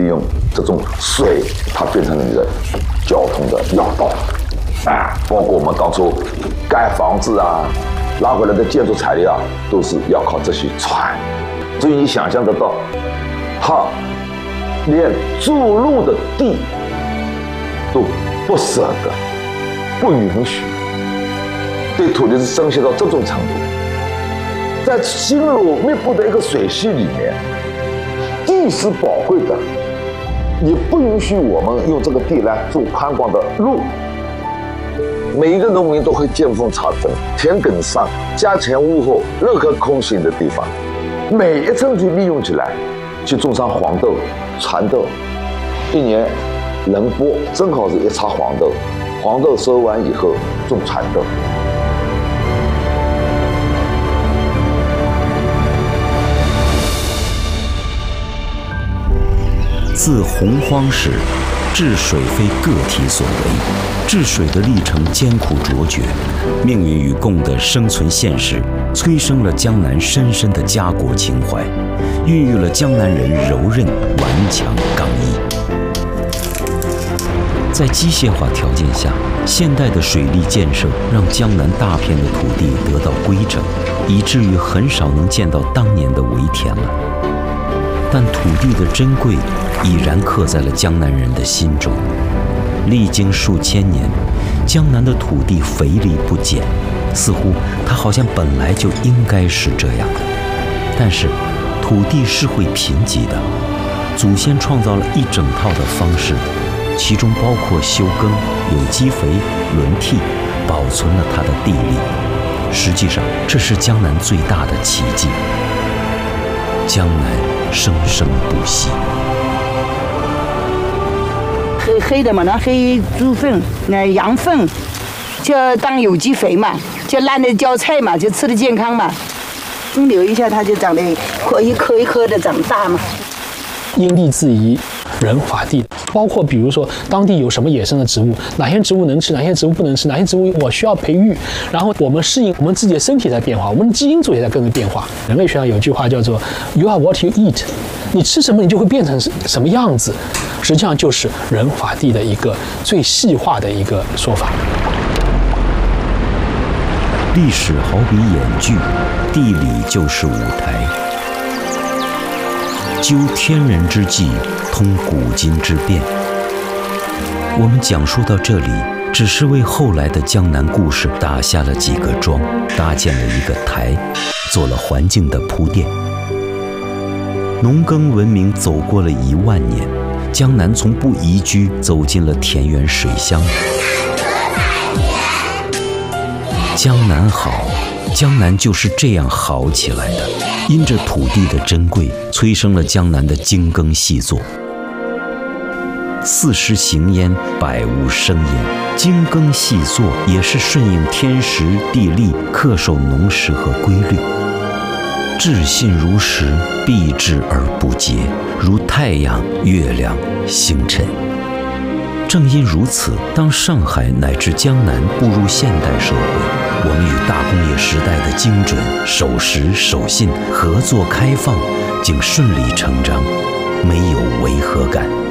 利用这种水，它变成了你的交通的要道。包括我们当初盖房子啊，拉回来的建筑材料啊，都是要靠这些船。所以你想象得到，它连筑路的地都不舍得，不允许，对土地是珍惜到这种程度。在新路密布的一个水系里面，地是宝贵的，也不允许我们用这个地来做宽广的路。每一个农民都会见缝插针，田埂上、家前屋后任何空心的地方，每一寸地利用起来，去种上黄豆、蚕豆。一年人播正好是一茬黄豆，黄豆收完以后种蚕豆。 自洪荒始，治水非个体所为，治水的历程艰苦卓绝，命运与共的生存现实，催生了江南深深的家国情怀，孕育了江南人柔韧、顽强、刚毅。在机械化条件下，现代的水利建设让江南大片的土地得到规整，以至于很少能见到当年的围田了。但土地的珍贵已然刻在了江南人的心中。历经数千年，江南的土地肥力不减，似乎它好像本来就应该是这样的。但是，土地是会贫瘠的，祖先创造了一整套的方式，其中包括休耕、有机肥、轮替，保存了它的地力。实际上，这是江南最大的奇迹。江南生生不息。 黑的嘛，那黑猪粪、那羊粪，就当有机肥嘛，就烂的浇菜嘛，就吃的健康嘛。蒸馏一下，它就长得一颗一颗的长大嘛。 因地制宜，人法地，包括比如说当地有什么野生的植物，哪些植物能吃，哪些植物不能吃，哪些植物我需要培育，然后我们适应我们自己的身体在变化，我们的基因组也在跟着变化。人类学上有句话叫做 "You are what you eat"， 你吃什么你就会变成什么样子，实际上就是人法地的一个最细化的一个说法。 历史好比演剧，地理就是舞台。究天人之际，通古今之变。我们讲述到这里，只是为后来的江南故事打下了几个桩，搭建了一个台，做了环境的铺垫。农耕文明走过了1万年，江南从不宜居走进了田园水乡。江南好，江南就是这样好起来的。因着土地的珍贵，催生了江南的精耕细作。40行焉，百物生焉。精耕细作也是顺应天时地利，恪守农时和规律。至信如实，必至而不竭，如太阳、月亮、星辰。正因如此，当上海乃至江南步入现代社会，我们与大工业时代的精准、守时、守信、合作、开放，竟顺理成章，没有违和感。